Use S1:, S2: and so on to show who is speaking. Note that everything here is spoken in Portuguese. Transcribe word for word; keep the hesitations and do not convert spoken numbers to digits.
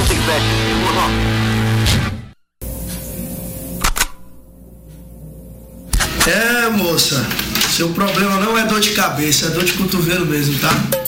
S1: É, moça, seu problema não é dor de cabeça, é dor de cotovelo mesmo, tá?